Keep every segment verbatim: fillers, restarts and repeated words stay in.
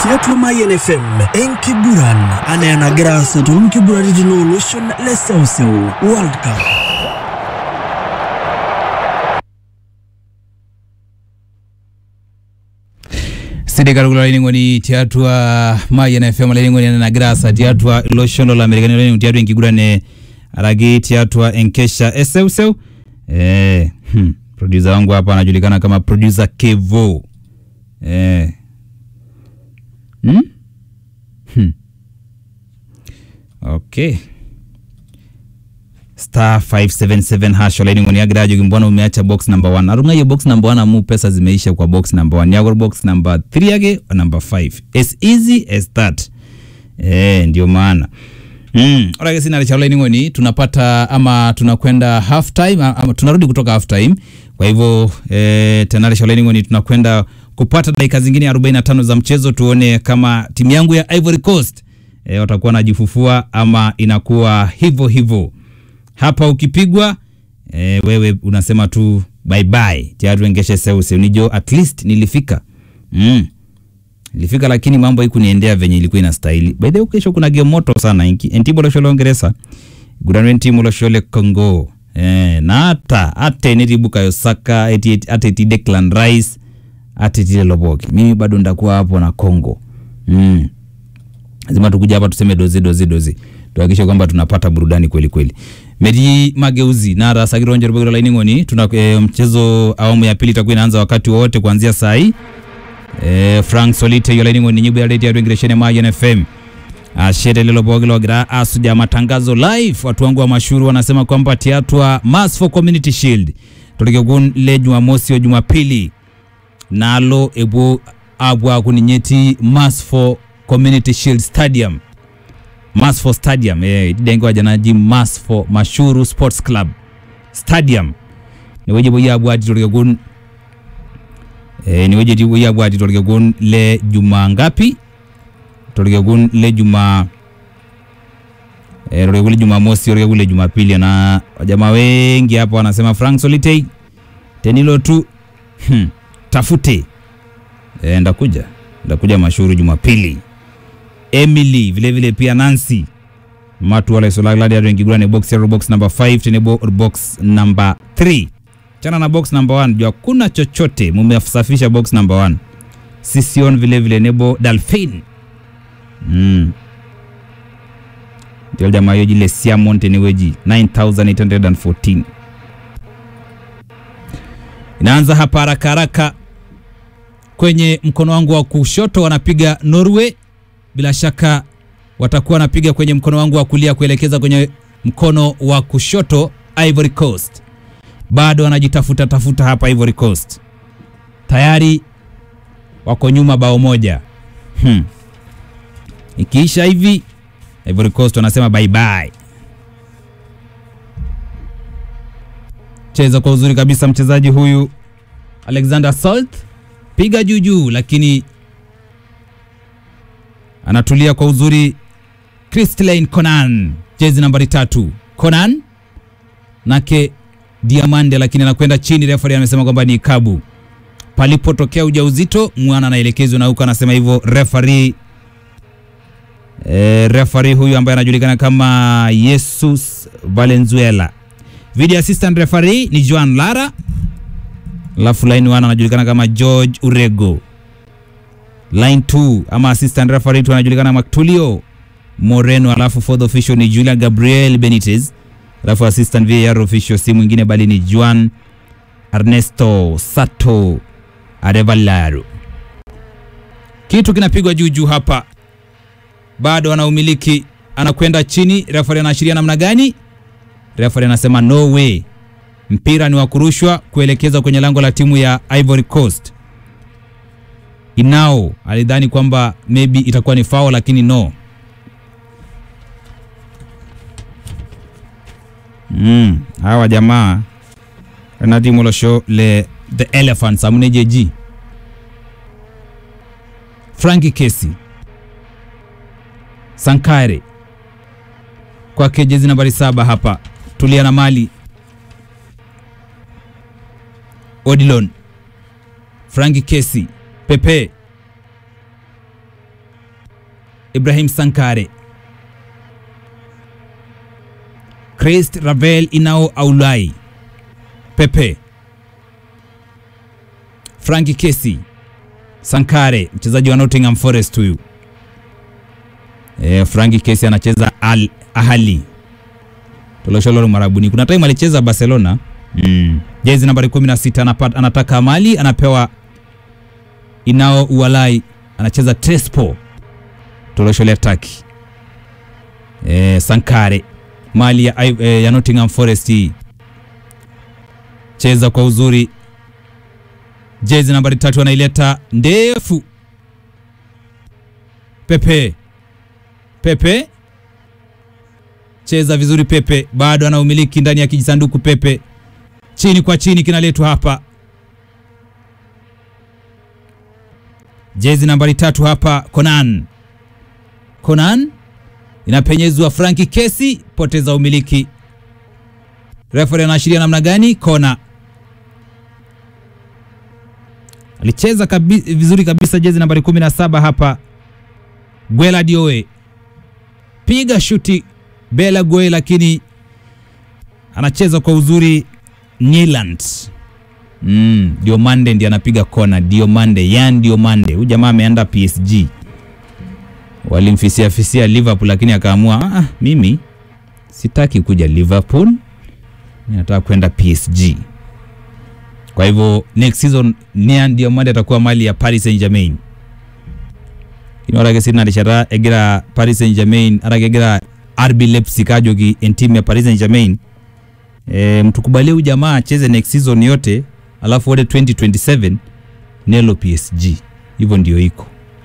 tiatu Mayen F M enkiguran ana grasa tun kiguran dino lotion lesausu World Cup. Sidekar kula ingoni tiatu Mayen F M ingoni ana grasa tiatu lotion la American ingoni tiatu enkiguran aragi tiatu enkesha esausu eh hmm. Producer wangu hapa anajulikana kama producer Kevo. Eh. Hmm? Hmm. Okay. Star five seven seven hash line ngoni agrajo kimbona umeacha box number one. Arunga hiyo box number one amu pesa zimeisha kwa box number one. Yako box number three yake number five. As easy as that. Eh, ndio maana. Mm, orage sina cha line ngoni tunapata ama tunakwenda half time ama tunarudi kutoka half time. Kwa hivyo eh tena cha line ngoni tunakwenda kupata dakika zingine arobaini na tano za mchezo, tuone kama timu yangu ya Ivory Coast e, watakuwa najifufua ama inakuwa hivyo hivyo. Hapa ukipigwa e, wewe unasema tu bye bye. Tiatu engeshe seuse unijo at least nilifika. Mm. Nilifika lakini mambo haikuniendea venye ilikuwa inastahili. By the way kesho kuna game moto sana inki. Entibo lo shole Uingereza. Gudanwe timu lo shole Congo. Eh na hata ate nitibuka Yosaka ati ate Declan Rice ati tile Loboki. Mimi bado ndakuwa hapo na Congo. Mm. Lazima tukuja hapa tuseme dozi dozi dozi. Tuhakikishe kwamba tunapata burudani kweli kweli. Medi mageuzi na rasa kironje rubogero line ngoni tuna e, mchezo awamu ya pili itakuwa inaanza wakati wote kuanzia saa hii. E, Frank Solite yo line ngoni nyibu ya radio ya Ingreshen Mayen F M. Ashede lelo bogelo gra asuja matangazo live. Watu wangu wa mashuru wanasema kwamba tiatwa Mass for Community Shield. Tulike gun le Jumamosi au Jumapili. Nalo ebo abwa kuninyeti Mass for Community Shield Stadium. Mass for Stadium eh dengo janaji Mass for Mashuru Sports Club Stadium. Ni weje boya abwa ditolgegun eh ni weje boya abwa ditolgegun le juma ngapi? Tolgegun le juma eh tolgegun le Jumamosi tolgegun le Jumapili na jamaa wengi hapa wanasema Frank Solitei tenilo tu hmm. Tafute e, ndakuja ndakuja Mashuru Jumapili. Emily vile vile pia Nancy matu wale sola gladi ya ngigura ni box ya box number five tenebo box number three. Chana na box number one jua kuna chochote mumesafisha box number one. Sision vile vile nebo Dolphin. Mm. Ndio jamaa yoji le Siamont ni weji nine thousand eight hundred fourteen. Inaanza hapa haraka haraka. Kwenye mkono wangu wa kushoto wanapiga Norway. Bila shaka watakuwa wanapiga kwenye mkono wangu wa kulia kuelekeza kwenye mkono wa kushoto Ivory Coast. Bado wanajitafuta tafuta hapa Ivory Coast. Tayari wako nyuma bao moja. Hmm. Ikiisha hivi Ivory Coast wanasema bye bye. Cheza kwa uzuri kabisa mchezaji huyu Alexander Salt. Piga juju lakini anatulia kwa uzuri Christine Conan. Jezi nambari tatu. Conan nake Diamande lakini anakwenda chini. Referee amesema kwamba ni kabu. Palipotokea ujauzito mwana anaelekezwa na huko anasema hivyo referee. E, referee huyu ambaye anajulikana kama Jesus Valenzuela. Video assistant referee ni Joan Lara. Alafu line one anajulikana kama George Urego. Line two ama assistant referee tu anajulikana kama Tulio Moreno. Alafu fourth official ni Julia Gabriel Benitez. Alafu assistant V A R official si mwingine bali ni Juan Ernesto Sato Arevalo. Kitu kinapigwa juu juu hapa. Bado anaumiliki, anakwenda chini. Referee anaashiria namna gani? Referee anasema no way. Mpira ni wa kurushwa kuelekeza kwenye lango la timu ya Ivory Coast. Inao alidhani kwamba maybe itakuwa ni foul lakini no. Mm, hawa jamaa na timu lo show le the Elephants amunejeji. Frankie Kessy. Sankare. Kwa jezi nambari saba hapa. Tulia na mali. Odilon. Frankie Kessy. Pepe. Ibrahim Sankare, Christ Ravel Inao Aulai, Pepe, Frankie Kesi, Sankare mchezaji wa Nottingham Forest huyu. Eh, Frankie Kesi anacheza Al Ahly. Tolosholoro Marabuni. Kuna time alicheza Barcelona. Mm. Jezi nambari kumi na sita anapata anataka mali, anapewa Inao Ualai, anacheza Trespo. Toloshole Taki. Eh, Sankare mali ya, eh, ya Nottingham Forest hii. Cheza kwa uzuri. Jezi nambari tatu anaileta ndefu. Pepe. Pepe. Cheza vizuri Pepe. Bado ana umiliki ndani ya kijisanduku Pepe. Chini kwa chini kinaletwa hapa. Jezi nambari tatu hapa Conan. Conan inapenyezwa Frankie Kesi, poteza umiliki. Referee anaashiria namna gani? Kona. Alicheza kabi, vizuri kabisa jezi nambari kumi na saba hapa Gwela Dioe. Piga shuti Bela Goe, lakini anacheza kwa uzuri Nyland. Mm, Diomande ndiye anapiga kona. Diomande, Yan Diomande. Huyu jamaa ameenda P S G. Walimfisia fisia Liverpool, lakini akaamua ah, mimi sitaki kuja Liverpool. Ninataka kwenda P S G. Kwa hivyo next season Yan Diomande atakuwa mali ya Paris Saint-Germain. Inorage sina ndishara egira Paris Saint-Germain, aragegira R B Leipzig ajogi en team ya Paris Saint-Germain. E, mtukubalie huyu jamaa acheze next season yote, alafu wade twenty twenty-seven nelo P S G. Hivyo ndio iko.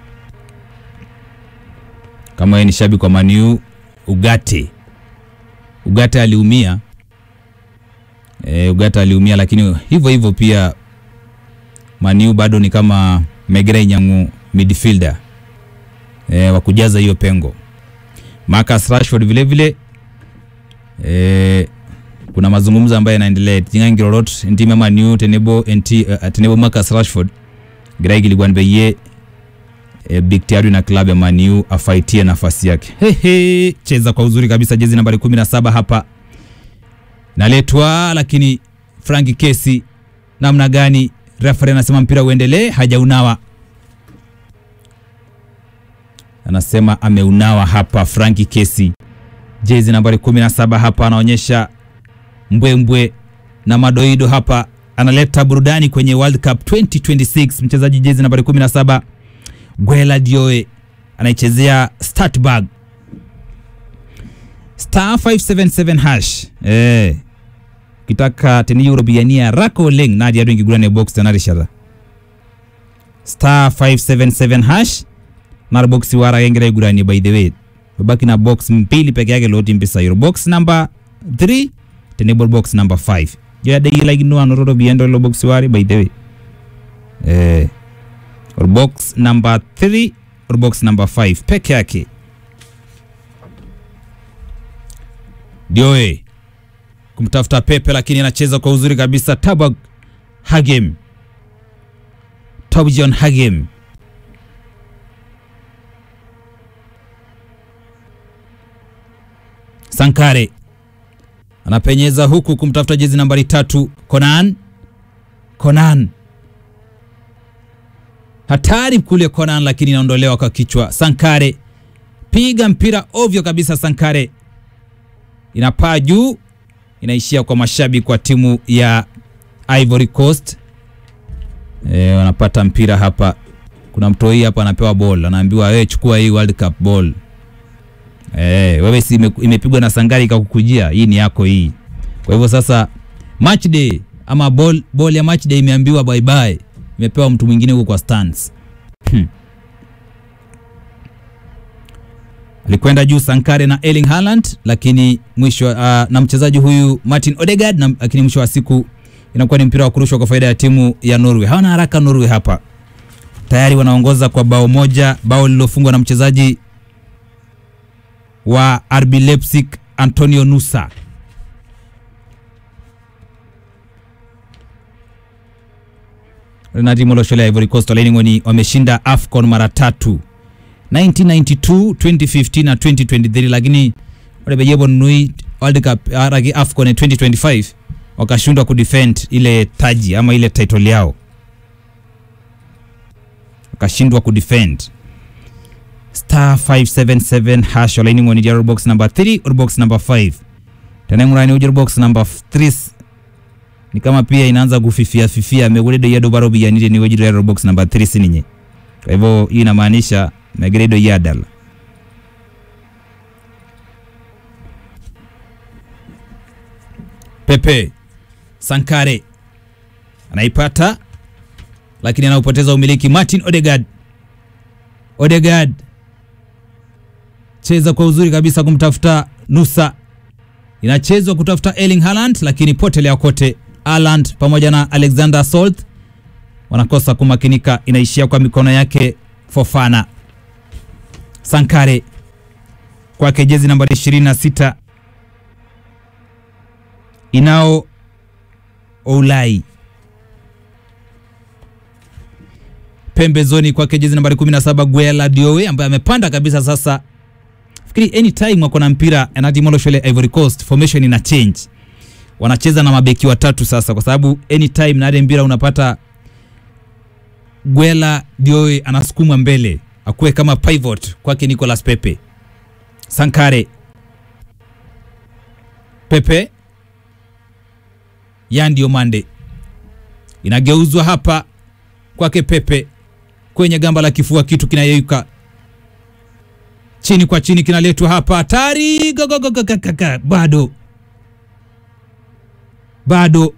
Kama yeye ni shabiki kwa Man U, Ugarte. Ugarte aliumia. E, Ugarte aliumia, lakini hivyo hivyo pia Man U bado ni kama Megre Nyangu midfielder. E, wa kujaza hiyo pengo. Marcus Rashford vile vile e, kuna mazungumzo ambayo yanaendelea. Tingangirorot ntime Man U tenebo enti uh, tenebo Marcus Rashford Greg Ligwanbeye e, big tiari na club ya Man U afaitie nafasi yake. Hehe, cheza kwa uzuri kabisa jezi nambari kumi na saba hapa. Naletwa, lakini Frankie Kesi namna gani? Referee anasema mpira uendelee, hajaunawa. Anasema ameunawa hapa Frankie Kesi. Jezi nambari kumi na saba hapa anaonyesha mbwembwe na madoido hapa, analeta burudani kwenye World Cup twenty twenty-six. Mchezaji jezi nambari kumi na saba Gwela Dioe anaichezea Startbag star five seven seven hash. Eh, kitaka teni Eurobiania rako leng na diado ingigurane box tena rishara star five seven seven hash na box wara yengira igurani. By the way, babaki na box mbili peke yake loti mpisa Euro. Box number three tenable box number five. Ya de like no anoro biendo lo box wari by the way. Eh, or box number three or box number five peke yake. Dioe kumtafuta Pepe, lakini anacheza kwa uzuri kabisa. Tabag Hagem. Tobjon Hagem. Sankare anapenyeza huku kumtafuta jezi nambari tatu Conan. Conan hatari kule Conan, lakini inaondolewa kwa kichwa. Sankare piga mpira ovyo kabisa. Sankare inapaa juu, inaishia kwa mashabiki kwa timu ya Ivory Coast. Eh, wanapata mpira hapa. Kuna mtoi hapa anapewa ball, anaambiwa wewe chukua hii World Cup ball. Eh, wewe si imepigwa na Sangari ikakukujia, hii ni yako hii. Kwa hivyo sasa match day ama ball ball ya match day imeambiwa bye bye, imepewa mtu mwingine huko kwa stands. Hmm. Alikwenda juu Sankare na Erling Haaland, lakini mwisho uh, na mchezaji huyu Martin Odegaard, na, lakini mwisho wa siku inakuwa ni mpira wa kurushwa kwa faida ya timu ya Norway. Hawana haraka Norway hapa. Tayari wanaongoza kwa bao moja, bao lilofungwa na mchezaji wa R B Leipzig Antonio Nusa. Na timu loshole Ivory Coast Leni wameshinda AFCON mara tatu nineteen ninety-two, twenty fifteen na twenty twenty-three, lakini wale bejebo nui World Cup aragi AFCON twenty twenty-five wakashindwa kudefend ile taji ama ile title yao, wakashindwa kudefend. Star five seven seven hash olaini ngoni diaro box number three or box number five. Tena ngurani ujiro box number three ni kama pia inaanza kufifia fifia megredo ya dobaro biyanire ni ujiro diaro box number three sininye. Kwa hivyo hii inamaanisha megredo ya dala. Pepe Sankare anaipata lakini anaupoteza umiliki. Martin Odegaard Odegaard cheza kwa uzuri kabisa kumtafuta Nusa, inachezwa kutafuta Erling Haaland lakini potelea kote. Haaland pamoja na Alexander Salt wanakosa kumakinika, inaishia kwa mikono yake Fofana. Sankare kwake jezi nambari ishirini na sita Inao Oulai, pembezoni kwake jezi nambari kumi na saba Guela Diowe ambaye amepanda kabisa sasa. Fikiri anytime wako na mpira Enadimolo Shole Ivory Coast formation ina change, wanacheza na mabeki watatu sasa, kwa sababu anytime na mpira unapata Guela Diowe anasukumwa mbele akuwe kama pivot kwake Nicolas Pepe. Sankare Pepe Yandi Omande inageuzwa hapa kwake Pepe kwenye gamba la kifua, kitu kinayeyuka chini kwa chini, kinaletwa hapa hatari. Bado bado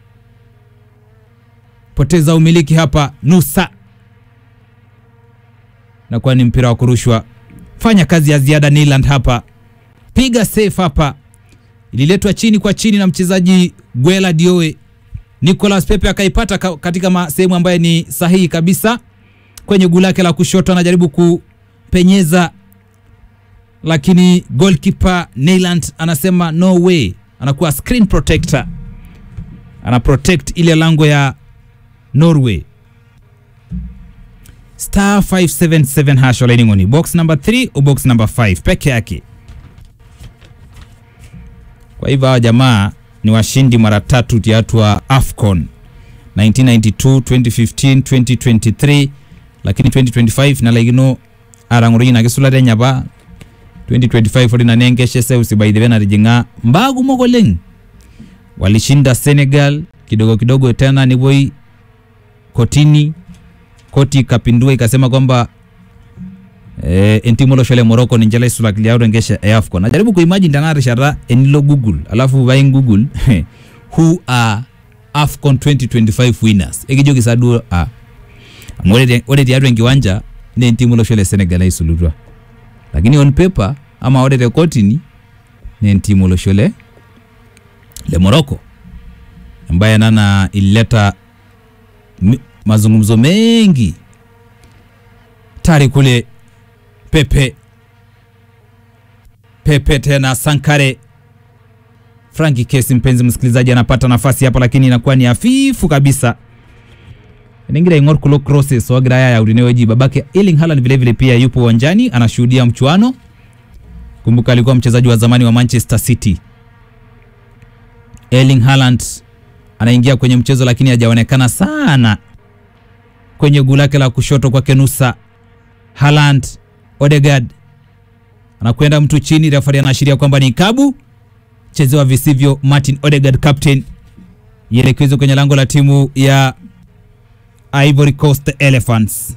poteza umiliki hapa Nusa, na kwa ni mpira wa kurushwa. Fanya kazi ya ziada Nyland hapa, piga safe hapa, ililetwa chini kwa chini na mchezaji Guela Diowe. Nicolas Pepe akaipata katika sehemu ambayo ni sahihi kabisa kwenye gula lake la kushoto, anajaribu kupenyeza lakini goalkeeper Nyland anasema no way, anakuwa screen protector, ana protect ile lango ya Norway. Star five seven seven hash olaini ngoni box number three au box number five peke yake. Kwa hivyo hawa jamaa ni washindi mara tatu tiatwa AFCON nineteen ninety-two, twenty fifteen, twenty twenty-three, lakini twenty twenty-five na laigino aranguri na kesula de nyaba twenty twenty-five ori na nengeshe se usibaidhe na rijinga mbagu mogoleng. Walishinda Senegal kidogo kidogo, tena ni boy kotini koti kapindua ikasema kwamba eh Entimolo Shole Morocco ni njala isula kiliao rengesha AFCON. Najaribu kuimagine ndana shara enilo Google alafu vai Google who are AFCON twenty twenty-five winners ekijo kisadu a ngore ode diaro ngiwanja ni Entimolo Shole Senegal isulutwa, lakini on paper ama ode de kotini ni Entimolo Shole le Morocco ambaye nana ileta mazungumzo mengi tari kule. Pepe Pepe tena Sankare. Frankie Kesi mpenzi msikilizaji anapata nafasi hapo, lakini inakuwa ni hafifu kabisa. Ningira ingor kulo crosses wagira ya udineweji babake Erling Haaland vile vile pia yupo uwanjani anashuhudia mchuano. Kumbuka alikuwa mchezaji wa zamani wa Manchester City. Erling Haaland anaingia kwenye mchezo lakini hajaonekana sana kwenye gula lake la kushoto kwa Nusa. Haaland Odegaard anakwenda mtu chini, referee anaashiria kwamba ni kabu chezewa visivyo. Martin Odegaard captain yelekezo kwenye lango la timu ya Ivory Coast Elephants.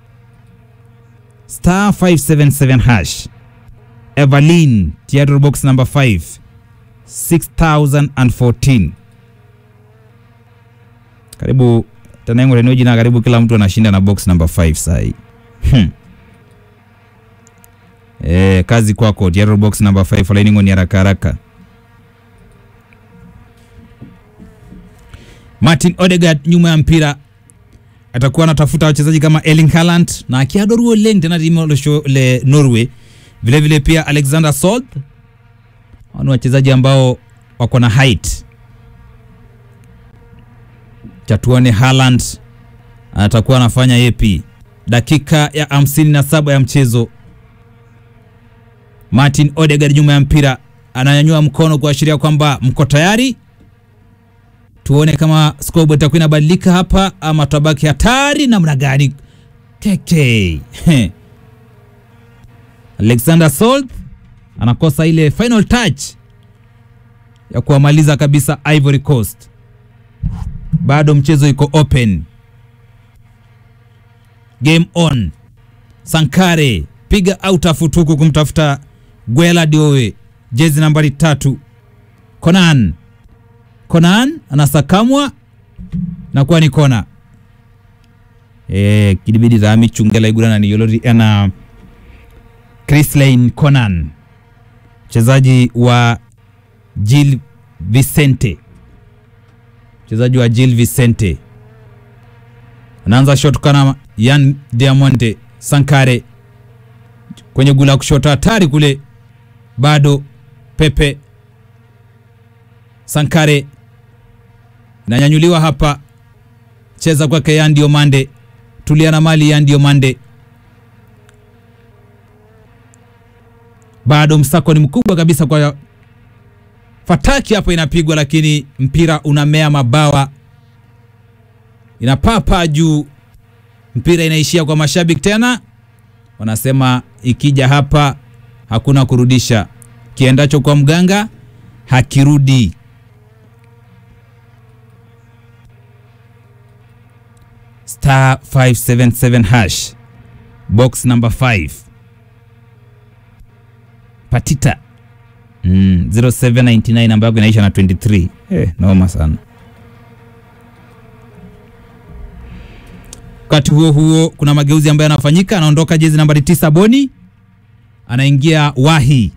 Star five seven seven hash Evelyn theater box number five six thousand fourteen. Karibu tanengo leno jina, karibu kila mtu anashinda na box number five sai. Hmm. Eh, kazi kwako theater box number five olaini ngoni haraka haraka. Martin Odegaard nyuma ya mpira atakuwa anatafuta wachezaji kama Erling Haaland na akiadoruo leng tena timu le Norway. Vile vile pia Alexander Salt, wana wachezaji ambao wako na height. Chatuone Haaland atakuwa anafanya yepi. dakika ya hamsini na saba ya mchezo. Martin Odegaard nyuma ya mpira ananyanyua mkono kuashiria kwamba mko tayari. Tuone kama scoreboard itakuwa inabadilika hapa ama tabaki hatari namna gani. Keke. Alexander Salt anakosa ile final touch ya kuamaliza kabisa Ivory Coast. Bado mchezo iko open. Game on. Sankare piga out afutuku kumtafuta Guela Diowe, jezi nambari tatu. Conan. Conan anasakamwa na kuwa ni kona. Eh, kidibidi Rami Chungela igurana ni Yolori ana Chrislane Conan, mchezaji wa Gil Vicente. Mchezaji wa Gil Vicente. Anaanza shot kana Yan Diamonde. Sankare kwenye gula kushota hatari kule. Bado Pepe. Sankare nanyanyuliwa hapa. Cheza kwake Yan Diomande. Tulia na mali Yan Diomande. Bado msako ni mkubwa kabisa kwa fataki hapo inapigwa, lakini mpira unamea mabawa. Inapapa juu. Mpira inaishia kwa mashabiki tena. Wanasema ikija hapa hakuna kurudisha. Kiendacho kwa mganga hakirudi. Star five seven seven hash. Box number five. Patita. Mm, zero seven nine nine namba yako inaisha na twenty-three. Eh, naoma sana. Wakati huo huo kuna mageuzi ambayo yanafanyika. Anaondoka jezi nambari tisa Boni. Anaingia Wahi.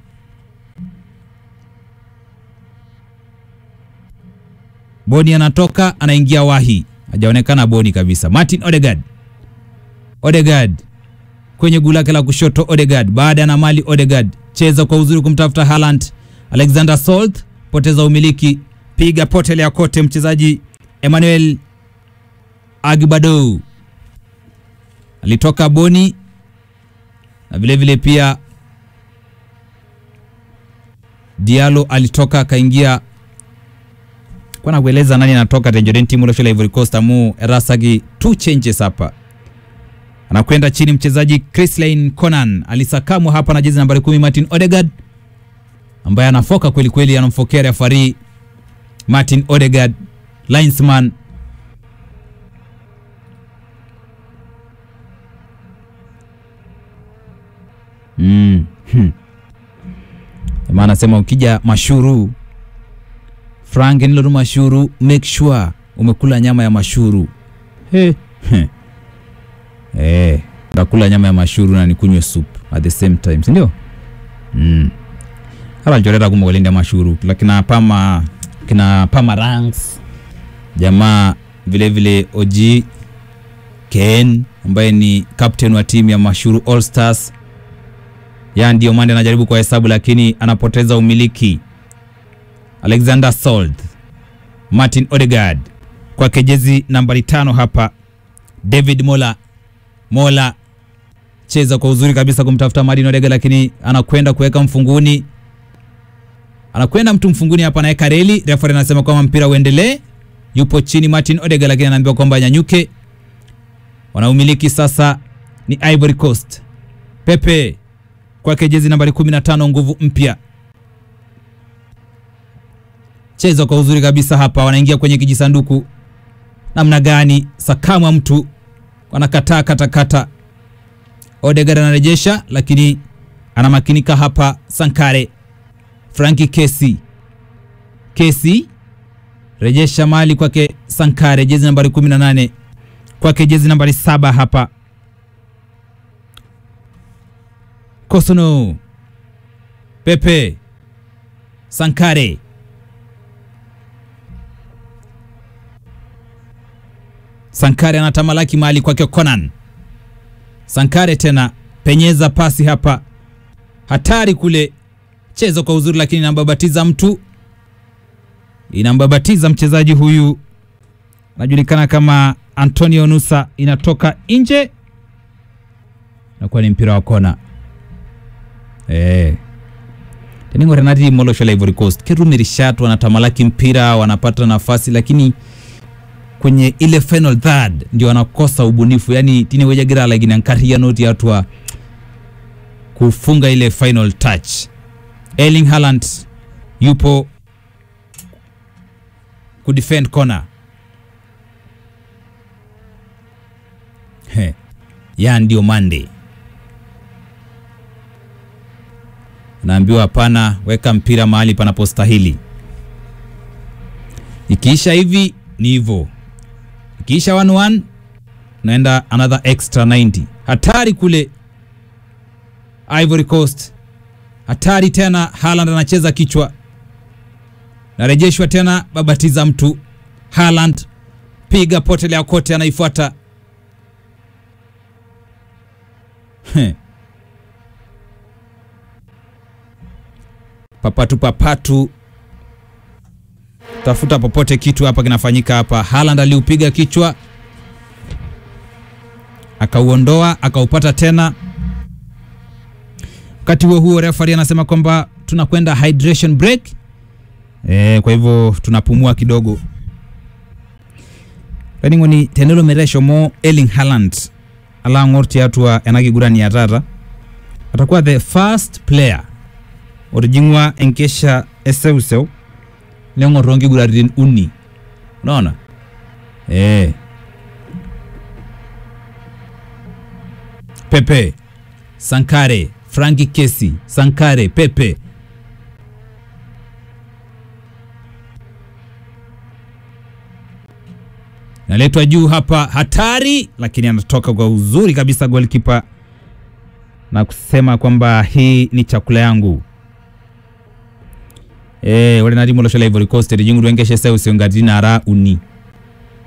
Boni anatoka, anaingia Wahi. Hajaonekana Boni kabisa. Martin Odegaard. Odegaard kwenye gula la kushoto. Odegaard baada na mali. Odegaard cheza kwa uzuri kumtafuta Haaland. Alexander Salt poteza umiliki, piga potelea kote mchezaji Emmanuel Agbadou. Alitoka Boni na vile vile pia Diallo alitoka akaingia. Kwa na kueleza nani anatoka Tangerine timu la Ivory Coast amu Erasagi, two changes hapa. Anakwenda chini mchezaji Chrislane Conan, alisakamwa hapa na jezi nambari kumi Martin Odegaard, ambaye anafoka kweli kweli, anamfokea referee Martin Odegaard linesman. Mm. Hmm. Maana sema ukija mashuru Frank nilo mashuru, make sure umekula nyama ya mashuru. He. He. Eh, ndakula nyama ya mashuru na nikunywe soup at the same time, si ndio? Mm. Hapa njorera kumgolinda mashuru, lakini pama kina pama ranks. Jamaa vile vile O G Ken ambaye ni captain wa timu ya Mashuru All Stars. Ya ndio Mande anajaribu kwa hesabu lakini anapoteza umiliki. Alexander Salt. Martin Odegaard kwa kejezi nambari tano hapa. David Mola. Mola cheza kwa uzuri kabisa kumtafuta Martin Odegaard, lakini anakwenda kuweka mfunguni. Anakwenda mtu mfunguni hapa na Kareli. Referee anasema kwamba mpira uendelee. Yupo chini Martin Odegaard, lakini anaambiwa kwamba nyanyuke. Wanaumiliki sasa ni Ivory Coast. Pepe kwa kejezi nambari kumi na tano, nguvu mpya. Cheza kwa uzuri kabisa hapa, wanaingia kwenye kijisanduku. Namna gani sakama mtu wanakataa kata kata. Odegaard anarejesha lakini anamakinika hapa Sankare. Frankie Kesi. Kesi rejesha mali kwake Sankare, jezi nambari kumi na nane. Kwake jezi nambari saba hapa Kosono. Pepe. Sankare. Sankare anatamalaki mali kwake Conan. Sankare tena penyeza pasi hapa. Hatari kule. Chezo kwa uzuri lakini inambabatiza mtu. Inambabatiza mchezaji huyu. Anajulikana kama Antonio Nusa, inatoka nje. na kwa ni mpira wa kona. Eh. Teningo renati molosho la Ivory Coast. Kerumirishat wanatamalaki mpira, wanapata nafasi, lakini kwenye ile final third ndio wanakosa ubunifu. Yani tine weja gira la gina nkaria noti atua kufunga ile final touch. Erling Haaland yupo kudefend corner. He. Ya ndio Monday. Naambiwa hapana, weka mpira mahali panapostahili. Ikiisha hivi ni hivyo. Ikiisha one one naenda another extra ninety. Hatari kule Ivory Coast. Hatari tena, Haaland anacheza kichwa. Narejeshwa tena, babatiza mtu. Haaland piga potelea kote, anaifuata. He. Papatu papatu. Tafuta popote kitu hapa kinafanyika hapa. Haaland aliupiga kichwa, akauondoa, akaupata tena. Wakati huo huo referee anasema kwamba tunakwenda hydration break. Eh, kwa hivyo tunapumua kidogo. Leningo ni tenelo meresho mo Erling Haaland ala ngorti atua enakigurani ya tata. Atakuwa the first player orijingwa enkesha eseuseu lengo rongi gurarin uni. Unaona? Eh. Pepe, Sankare, Frankie Kesi, Sankare, Pepe. Naletwa juu hapa, hatari, lakini anatoka kwa uzuri kabisa goalkeeper na kusema kwamba hii ni chakula yangu. Eh, wale nadi molosho la Ivory Coast rijingu duengeshe seu siungadina ara uni.